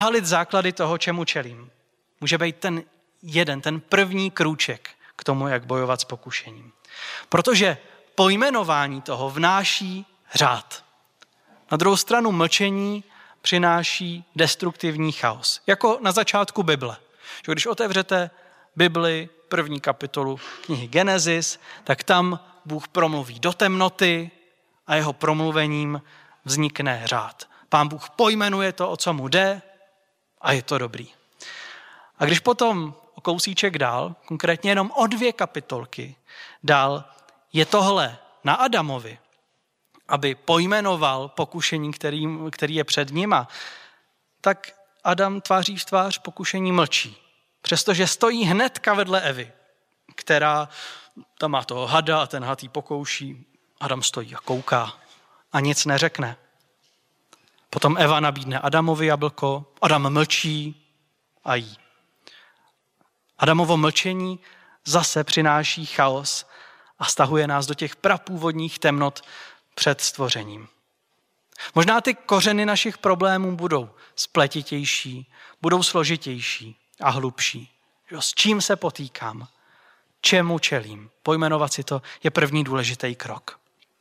halit základy toho, čemu čelím. Může být ten první krůček k tomu, jak bojovat s pokušením. Protože pojmenování toho vnáší řád. Na druhou stranu mlčení přináší destruktivní chaos. Jako na začátku Bible. Že když otevřete Bibli, první kapitolu knihy Genesis, tak tam Bůh promluví do temnoty a jeho promluvením vznikne řád. Pán Bůh pojmenuje to, o co mu jde a je to dobrý. A když potom o kousíček dál, konkrétně jenom o 2 kapitolky dál, je tohle na Adamovi, aby pojmenoval pokušení, který je před nima, tak Adam tváří v tvář pokušení mlčí. Přestože stojí hnedka vedle Evy, která tam má toho hada a ten had jí pokouší. Adam stojí a kouká a nic neřekne. Potom Eva nabídne Adamovi jablko, Adam mlčí a jí. Adamovo mlčení zase přináší chaos a stahuje nás do těch prapůvodních temnot před stvořením. Možná ty kořeny našich problémů budou spletitější, budou složitější a hlubší. S čím se potýkám? Čemu čelím? Pojmenovat si to je první důležitý krok.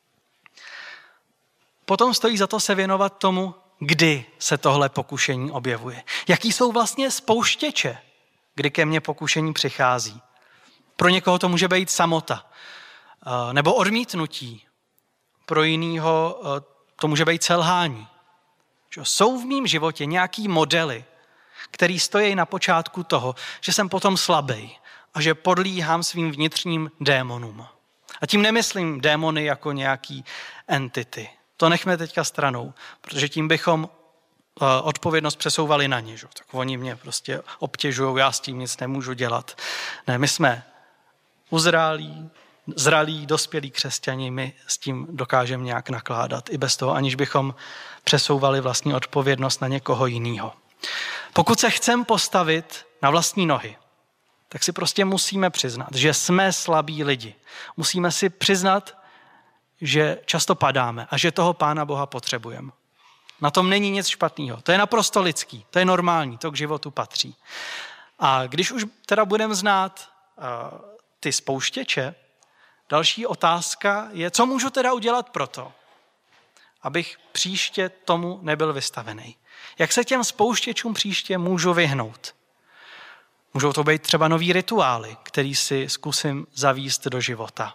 Potom stojí za to se věnovat tomu, kdy se tohle pokušení objevuje. Jaký jsou vlastně spouštěče, kdy ke mně pokušení přichází. Pro někoho to může být samota nebo odmítnutí. Pro jinýho to může být selhání. Jsou v mém životě nějaký modely, který stojí na počátku toho, že jsem potom slabý a že podlíhám svým vnitřním démonům. A tím nemyslím démony jako nějaký entity. To nechme teďka stranou, protože tím bychom odpovědnost přesouvali na ně. Tak oni mě prostě obtěžují, já s tím nic nemůžu dělat. Ne, my jsme zralí, dospělí křesťani, my s tím dokážeme nějak nakládat. I bez toho, aniž bychom přesouvali vlastní odpovědnost na někoho jiného. Pokud se chceme postavit na vlastní nohy, tak si prostě musíme přiznat, že jsme slabí lidi. Musíme si přiznat, že často padáme a že toho Pána Boha potřebujeme. Na tom není nic špatného. To je naprosto lidský, to je normální, to k životu patří. A když už teda budeme znát ty spouštěče, další otázka je, co můžu teda udělat pro to, abych příště tomu nebyl vystavený. Jak se těm spouštěčům příště můžu vyhnout? Můžou to být třeba nový rituály, který si zkusím zavést do života.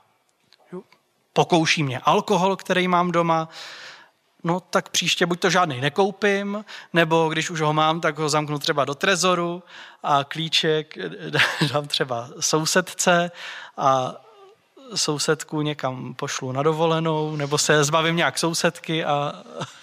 Pokouší mě alkohol, který mám doma, no tak příště buď to žádnej nekoupím, nebo když už ho mám, tak ho zamknu třeba do trezoru a klíček dám třeba sousedce a sousedku někam pošlu na dovolenou, nebo se zbavím nějak sousedky a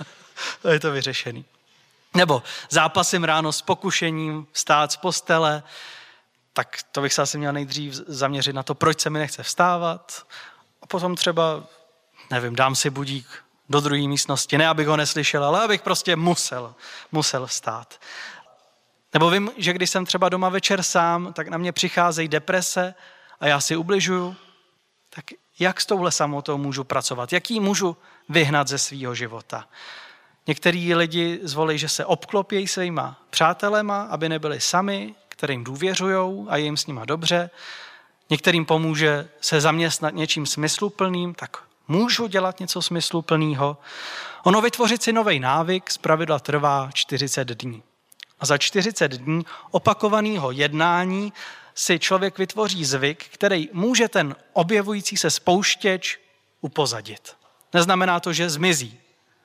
je to vyřešený. Nebo zápasím ráno s pokušením vstát z postele, tak to bych se asi měl nejdřív zaměřit na to, proč se mi nechce vstávat. A potom třeba, dám si budík do druhé místnosti, ne abych ho neslyšel, ale abych prostě musel vstát. Nebo vím, že když jsem třeba doma večer sám, tak na mě přicházejí deprese a já si ubližuju. Tak jak s touhle samotou můžu pracovat? Jak ji můžu vyhnat ze svýho života? Některý lidi zvolí, že se obklopějí svýma přátelema, aby nebyli sami, kterým důvěřujou a je jim s nima dobře. Některým pomůže se zaměstnat něčím smysluplným, tak můžu dělat něco smysluplného. Ono vytvořit si nový návyk zpravidla trvá 40 dní. A za 40 dní opakovaného jednání si člověk vytvoří zvyk, který může ten objevující se spouštěč upozadit. Neznamená to, že zmizí,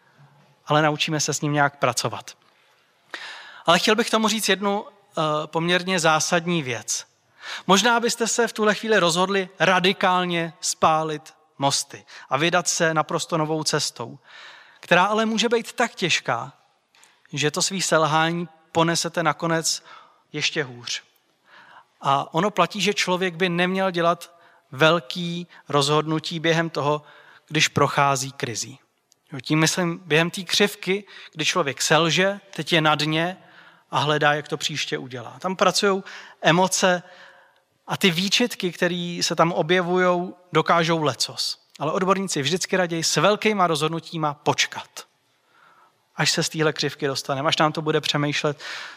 ale naučíme se s ním nějak pracovat. Ale chtěl bych tomu říct jednu poměrně zásadní věc. Možná byste se v tuhle chvíli rozhodli radikálně spálit mosty a vydat se naprosto novou cestou, která ale může být tak těžká, že to svý selhání ponesete nakonec ještě hůř. A ono platí, že člověk by neměl dělat velký rozhodnutí během toho, když prochází krizí. Tím myslím během té křivky, kdy člověk selže, teď je na dně a hledá, jak to příště udělá. Tam pracují emoce a ty výčitky, které se tam objevují, dokážou lecos. Ale odborníci vždycky raději s velkýma rozhodnutíma počkat. až se z téhle křivky dostaneme, až nám to bude přemýšlet